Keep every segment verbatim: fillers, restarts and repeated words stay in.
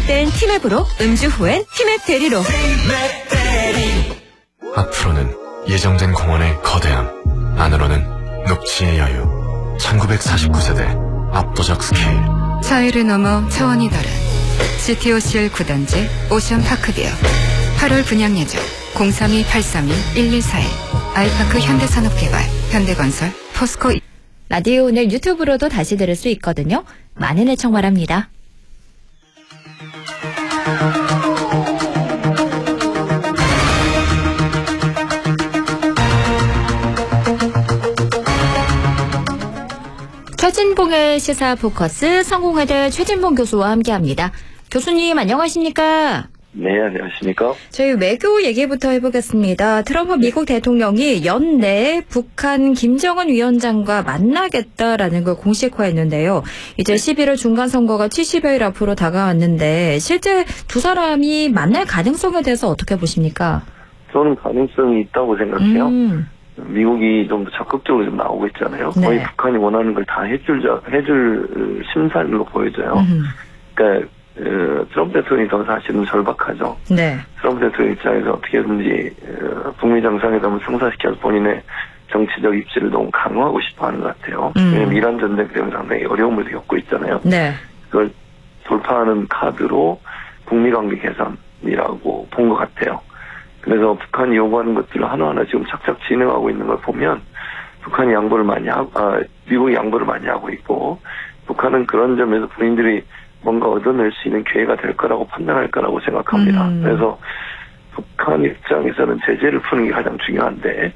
땐 티맵으로, 음주 후엔 티맵 대리로. 앞으로는 예정된 공원의 거대함, 안으로는 녹지의 여유. 천구백사십구 세대 압도적 스케일. 차이를 넘어 차원이 다른 지티오씨엘 구 단지 오션파크뷰. 팔월 분양 예정 공삼이 팔삼이 일일사일. 아이파크 현대산업개발, 현대건설, 포스코. 라디오 오늘 유튜브로도 다시 들을 수 있거든요. 많은 애청 바랍니다. 최진봉의 시사 포커스, 성공회대 최진봉 교수와 함께합니다. 교수님 안녕하십니까? 네, 안녕하십니까? 저희 외교 얘기부터 해보겠습니다. 트럼프 미국 대통령이 연내에 북한 김정은 위원장과 만나겠다라는 걸 공식화했는데요. 이제 십일월 중간선거가 칠십여일 앞으로 다가왔는데 실제 두 사람이 만날 가능성에 대해서 어떻게 보십니까? 저는 가능성이 있다고 생각해요. 음. 미국이 좀 더 적극적으로 좀 나오고 있잖아요. 네. 거의 북한이 원하는 걸 다 해줄, 해줄 심산으로 보여져요. 음. 그러니까 어, 트럼프 대통령이 더 사실은 절박하죠. 네. 트럼프 대통령 입장에서 어떻게든지 어, 북미 정상회담을 성사시켜서 본인의 정치적 입지를 너무 강화하고 싶어하는 것 같아요. 음. 왜냐하면 이란 전쟁 때문에 상당히 어려움을 겪고 있잖아요. 네. 그걸 돌파하는 카드로 북미 관계 개선이라고 본 것 같아요. 그래서 북한이 요구하는 것들을 하나하나 지금 착착 진행하고 있는 걸 보면 북한이 양보를 많이 하고, 아, 미국이 양보를 많이 하고 있고, 북한은 그런 점에서 본인들이 뭔가 얻어낼 수 있는 기회가 될 거라고 판단할 거라고 생각합니다. 음. 그래서 북한 입장에서는 제재를 푸는 게 가장 중요한데,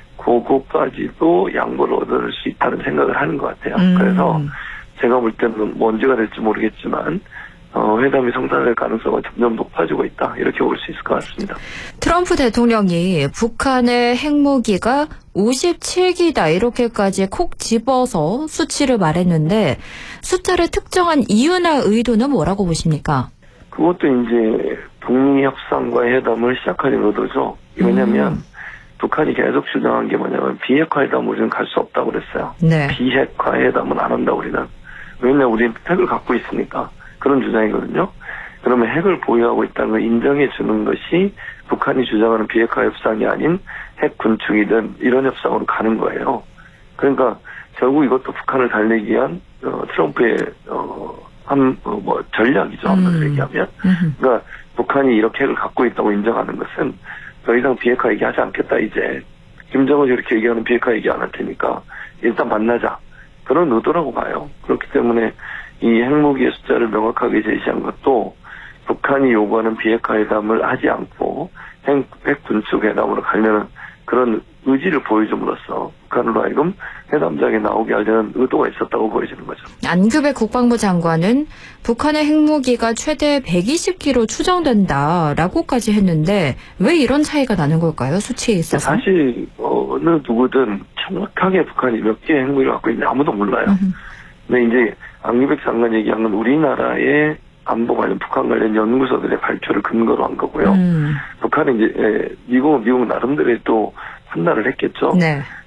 그거까지도 양보를 얻어낼 수 있다는 생각을 하는 것 같아요. 음. 그래서 제가 볼 때는 뭐 언제가 될지 모르겠지만, 어, 회담이 성사될 가능성은 점점 높아지고 있다. 이렇게 볼 수 있을 것 같습니다. 트럼프 대통령이 북한의 핵무기가 오십칠 기다 이렇게까지 콕 집어서 수치를 말했는데 숫자를 특정한 이유나 의도는 뭐라고 보십니까? 그것도 이제 북미 협상과 회담을 시작하는 의도죠. 왜냐하면 음. 북한이 계속 주장한 게 뭐냐면 비핵화 회담 우리는 갈 수 없다고 그랬어요. 네. 비핵화 회담은 안 한다 우리는. 왜냐하면 우리는 핵을 갖고 있으니까. 그런 주장이거든요. 그러면 핵을 보유하고 있다는 걸 인정해 주는 것이 북한이 주장하는 비핵화 협상이 아닌 핵 군축이든 이런 협상으로 가는 거예요. 그러니까 결국 이것도 북한을 달래기 위한 어, 트럼프의 어, 한, 어, 뭐 전략이죠. 한마디로 음. 얘기하면. 음. 그러니까 북한이 이렇게 핵을 갖고 있다고 인정하는 것은 더 이상 비핵화 얘기하지 않겠다 이제. 김정은이 이렇게 얘기하는 비핵화 얘기 안 할 테니까 일단 만나자. 그런 의도라고 봐요. 그렇기 때문에 이 핵무기의 숫자를 명확하게 제시한 것도 북한이 요구하는 비핵화 회담을 하지 않고 핵, 핵 군축 회담으로 가려는 그런 의지를 보여줌으로써 북한으로 하여금 회담장에 나오게 하려는 의도가 있었다고 보여지는 거죠. 안규백 국방부 장관은 북한의 핵무기가 최대 백이십 킬로그램 추정된다라고까지 했는데 왜 이런 차이가 나는 걸까요? 수치에 있어서. 사실 어느 누구든 정확하게 북한이 몇 개의 핵무기를 갖고 있는지 아무도 몰라요. 음흠. 근데 이제 안규백 장관 얘기한 건 우리나라의 안보 관련, 북한 관련 연구소들의 발표를 근거로 한 거고요. 음. 북한은 이제, 미국, 미국 나름대로의 또 판단을 했겠죠. 네.